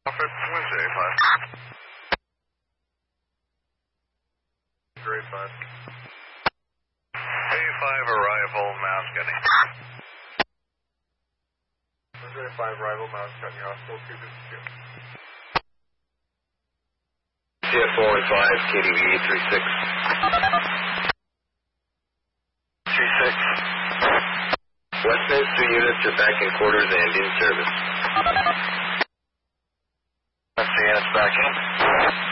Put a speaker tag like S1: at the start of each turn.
S1: Wednesday, 5. Grade 5. A5 arrival, mouse getting. Wednesday, 5 arrival, mouse cutting, hospital 252.
S2: CF415, KDB 36. 36. West Base 2 units are back in quarters and in service.
S1: West units back in.